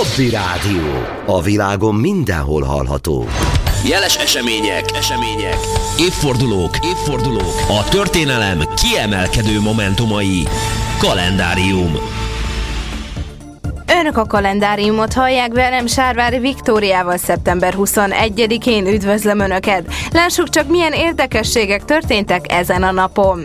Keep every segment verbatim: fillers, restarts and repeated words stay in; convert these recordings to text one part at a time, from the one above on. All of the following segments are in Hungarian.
Hobby Rádió. A világon mindenhol hallható. Jeles események, események, évfordulók, évfordulók, a történelem kiemelkedő momentumai. Kalendárium. Önök a kalendáriumot hallják, velem Sárvári Viktóriával szeptember huszonegyedikén. Üdvözlöm Önöket! Lássuk csak, milyen érdekességek történtek ezen a napon.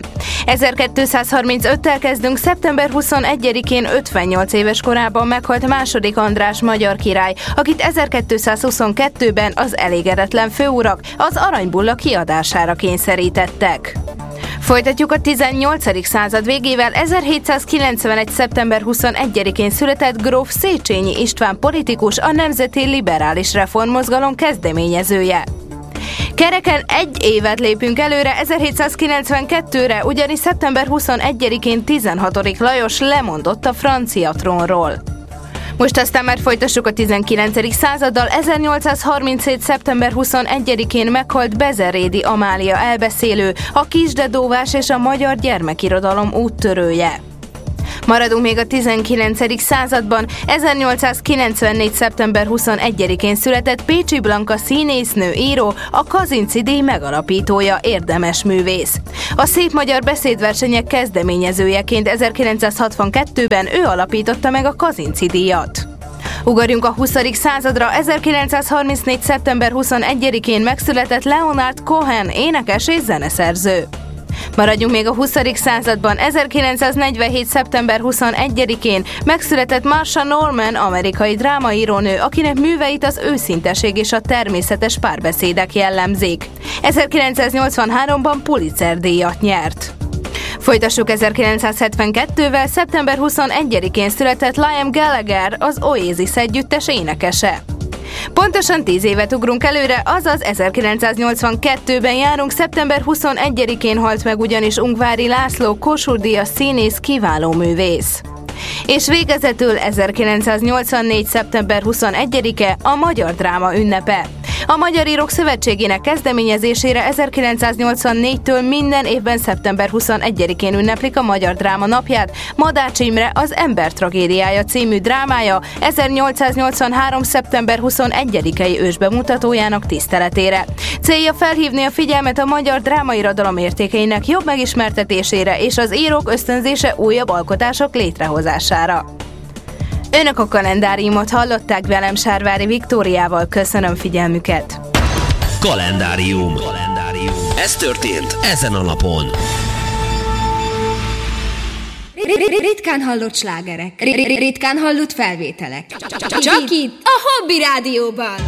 ezerkétszázharmincöttel kezdünk. Szeptember huszonegyedikén ötvennyolc éves korában meghalt második András magyar király, akit ezerkétszázhuszonkettőben az elégedetlen főurak az Aranybulla kiadására kényszerítettek. Folytatjuk a tizennyolcadik század végével. ezerhétszázkilencvenegy. szeptember huszonegyedikén született gróf Széchenyi István politikus, a Nemzeti Liberális Reformmozgalom kezdeményezője. Kereken egy évet lépünk előre, ezerhétszázkilencvenkettőre, ugyanis szeptember huszonegyedikén tizenhatodik Lajos lemondott a francia trónról. Most aztán már folytassuk a tizenkilencedik századdal. ezernyolcszázharminchét. szeptember huszonegyedikén meghalt Bezerédi Amália elbeszélő, a kisdedóvás és a magyar gyermekirodalom úttörője. Maradunk még a tizenkilencedik században. ezernyolcszázkilencvennégy. szeptember huszonegyedikén született Pécsi Blanka színésznő, író, a Kazinczy-díj megalapítója, érdemes művész. A Szép Magyar Beszédversenyek kezdeményezőjeként ezerkilencszázhatvankettőben ő alapította meg a Kazinczy-díjat. Ugorjunk a huszadik századra. ezerkilencszázharmincnégy. szeptember huszonegyedikén megszületett Leonard Cohen, énekes és zeneszerző. Maradjunk még a huszadik században. ezerkilencszáznegyvenhét. szeptember huszonegyedikén megszületett Marsha Norman, amerikai drámaírónő, akinek műveit az őszinteség és a természetes párbeszédek jellemzik. ezerkilencszáznyolcvanháromban Pulitzer-díjat nyert. Folytassuk ezerkilencszázhetvenkettővel. szeptember huszonegyedikén született Liam Gallagher, az Oasis együttes énekese. Pontosan tíz évet ugrunk előre, azaz ezerkilencszáznyolcvankettőben járunk. Szeptember huszonegyedikén halt meg ugyanis Ungvári László, Kossuth-díjas színész, kiváló művész. És végezetül ezerkilencszáznyolcvannégy. szeptember huszonegyedike a Magyar Dráma ünnepe. A Magyar Írók Szövetségének kezdeményezésére ezerkilencszáznyolcvannégytől minden évben szeptember huszonegyedikén ünneplik a Magyar Dráma napját. Madács Imre Az ember tragédiája című drámája ezernyolcszáznyolcvanhárom. szeptember huszonegyedikei ősbemutatójának tiszteletére. Célja felhívni a figyelmet a magyar drámairodalom értékeinek jobb megismertetésére és az írók ösztönzése újabb alkotások létrehozására. Önök a kalendáriumot hallották, velem Sárvári Viktóriával. Köszönöm figyelmüket! Kalendárium. Kalendárium. Ez történt ezen a napon. Ritkán hallott slágerek, ritkán hallott felvételek. Csak itt, a Hobby Rádióban!